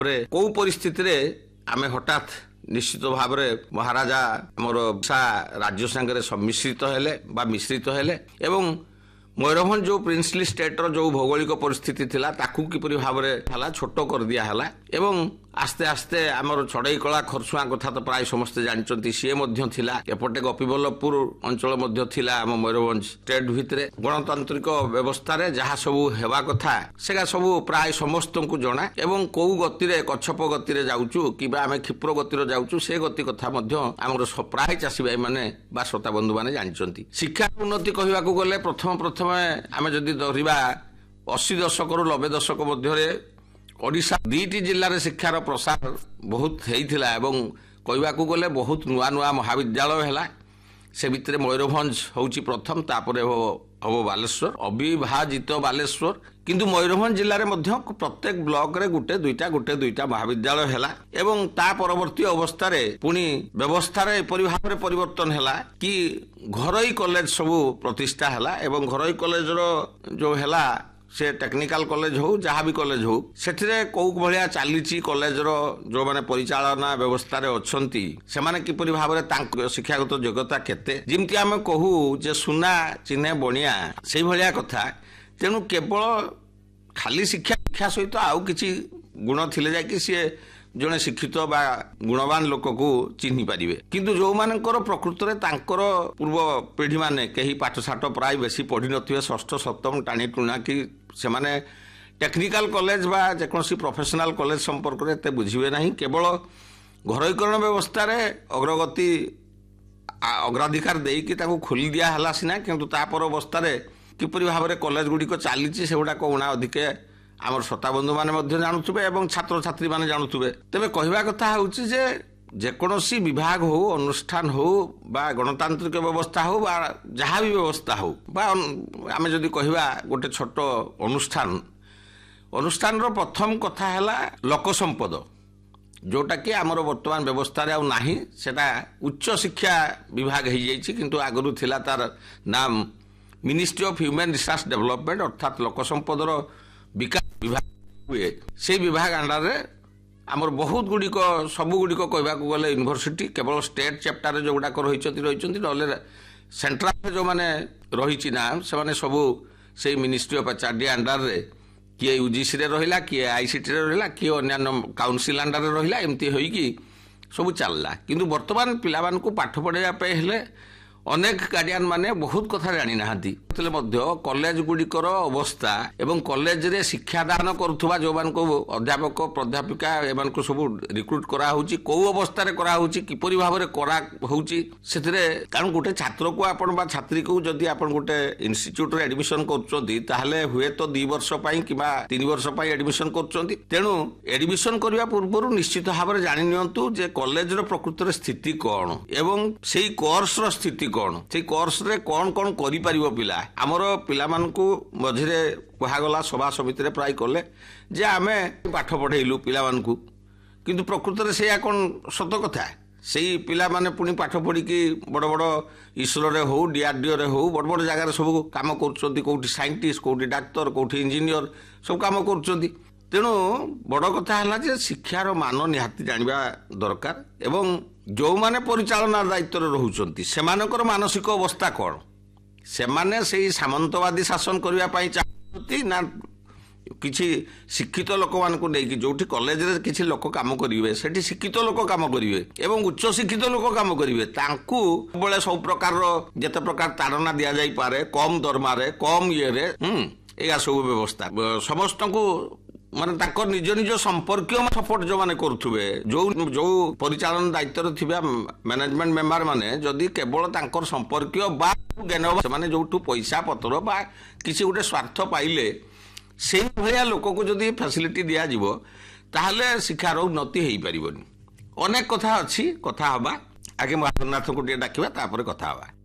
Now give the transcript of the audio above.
को परिस्थिति रे आमे हठात निश्चित भाव महाराजा आमर राज्य सांगे सम्मिश्रित हेले बा मिश्रित हेले एवं मयूरभंज जो प्रिंसली स्टेट रो जो भौगोलिक परिस्थिति थिला ताकू किपरि भाव छोट कर दिया हला एवं आस्ते आस्ते आमर छड़ई कला खरसुआ कथा तो प्राय समस्ते जानचंती सी मध्य थिला एपटे गोपीबल्लभपुर अंचल मध्य थिला आम मयूरभंज स्टेट भितरे गणतांत्रिक व्यवस्था रे जहा सबु हेबा कथा सेगा सबु प्राय समस्त को जणा एवं को गति रे कच्छप गति रे जाउचु किबा आमे क्षिप्र गति रे जाउचु से गति कथा मध्य आमर प्राय चासी भाई माने बा श्रोता बंधु माने जानचंती शिक्षा उन्नति कहिबा को गले प्रथम आमे जदि धरिबा 80 दशक रु 90 दशक मध्य ओडिशा 2टी जिल्लार शिक्षार प्रसार बहुत होता एवं कहवाक गले बहुत नुआ नुआ महाविद्यालय है से भितर मयूरभंज होची प्रथम तापर हम बालेश्वर अविभाजित बालेश्वर किंतु मयूरभंज जिले में प्रत्येक ब्लॉक रे गुटे दुईटा महाविद्यालय है एवं ता परवर्ती अवस्था पुणी व्यवस्था एपरी भाव परिवर्तन है कि घरोई कॉलेज सबू प्रतिष्ठा है एवं घरोई कॉलेज जो है से टेक्निकल कॉलेज हो जहाँ भी कॉलेज हो से कौ भाया चली कॉलेज जो माने परिचालना व्यवस्था अच्छी से माने किपरि भाव में शिक्षागत योग्यता केते जिमती आम कहू जे सुना चिन्हे बणिया से भाया कथा तेणु केवल खाली शिक्षा सहित आउ किछि गुण थिले जाकि सी जड़े शिक्षित बा गुणवान लोक को चिन्ह पारे किंतु जो मानकर प्रकृत में तांकर पूर्व पीढ़ी माने कहीं पाठशाठ प्राय बेसी पढ़ी नथिबे षष्ठ सप्तम टाणी टुणा कि से माने टेक्निकल कॉलेज बा जेकोसी प्रोफेशनल कॉलेज संपर्क में एत बुझे ना केवल घरोईकरण व्यवस्था रे अग्रगति अग्राधिकार देकी खोली दिया हला सिना किंतु तापर अवस्था किपरि भाव में कॉलेज गुड़िक चली से गुड़ाक उणा अधिके आमर श्रोता बंधु माने जानुथुबे एवं छात्र छात्री माने जानुथुबे तेबे कहवा कथा होउची जे जेकोसी विभाग हो अनुष्ठान हो बा गणतांत्रिक व्यवस्था हो बा जहाँ भी व्यवस्था हो बा आमे जदि कहवा गोटे छोट अनुष्ठान रो प्रथम कथा हैला लोक संपद जोटा कि आमर वर्तमान व्यवस्था रे नाही सेटा उच्च शिक्षा विभाग हो जाइछि किंतु आगरु थिला तार नाम ministry of human resource development अर्थात लोक संपद रो विकास विभाग हुए से विभाग अंडर रे आमर बहुत गुड़िक सबू गुड़िक कहवाक गले यूनिवर्सिटी केवल स्टेट चैप्टर जो गुड़ाक रही ना सेंट्रल जो मैंने रही ना से सबू से मिनिस्ट्री ऑफ एचआरडी अंडर रे किए यूजीसी रे रहिला किए आईसीटी रे रहिला किए अन्य काउंसिल अंडर रे रहिला एमती होईकी सब चलला किंतु वर्तमान पिला मानकु पाठ पढ़ाइबा पे हेले अनेक गार्डियन माने बहुत कथा जानी नाहांती कॉलेज गुड़िकर अवस्था एवं कॉलेज रे शिक्षादान करुवा जो अध्यापक प्राध्यापिका एमान को सब रिक्रुट करा होची को अवस्था रे करा होची किपरि भाव रे करा होची सेथिरे कारण गोटे छात्र को आपण बा छात्री को जदि आपण गोटे इंस्टीट्यूट रे एडमिशन करछोदी ताहले हुए तो 2 वर्ष पई किबा 3 वर्ष पई एडमिशन करछोदी तेणु एडमिशन करबा पूर्व निश्चित भाव रे जानि नियंतु जे कॉलेज रो प्रकृत रे स्थिति कोन एवं सेही कोर्स रो स्थिति कौन से कोर्स रे कौन कौन करि परिबो पिला हमर पिला मानकु मझिरे कहागला सभा समिति रे प्राय कले जे आमे पाठ पढेइलु पिला मानकु किंतु प्रकृत रे सेया कोन सत कथा सेही पिला माने पुनी पाठ पढी कि बड़ बड़ इसरो रे हो डीआरडीओ रे हो बड़ बड़ जगह रे सब काम करछोंती कोठी साइंटिस्ट कोठी डाक्टर कोठी इंजीनियर सब काम करछोंती तेणु बड़ कथा है जे शिक्षार मान निहाती जानिबा दरकार एवं जो माने परिचालना दायित्व रोचंती सेमानकर मानसिक अवस्था कौन से माने से सामंतवादी शासन करबा पई चाहती ना किछि शिक्षित लोक मान को लेकिन जोठी कॉलेज रे किछि लोक काम करिवे सेठी शिक्षित लोक काम करिवे एवं उच्च शिक्षित लोक काम करिवे तांकू बळे सब प्रकार रो जते प्रकार ताड़ना दिया जाई पारे कम दरमा रे कम ये रे एया सब व्यवस्था समस्त को माने ताकर निज निज संपर्क सपोर्ट जो माने करुथुबे जो जो परिचालन दायित्व थिबा मैनेजमेंट मेंबर माने जदि केवल ताकर संपर्क बा ज्ञान माने जोठु पैसा पत्र बा किसी गोटे स्वार्थ पाइले से भया लोक को जदि फैसिलिटी दिया जिवो ताहले शिक्षार उन्नति हेई परिबनी अनेक कथा अछि कथा हबा आगे महानाथ को डाकिबा तापर कथा हबा।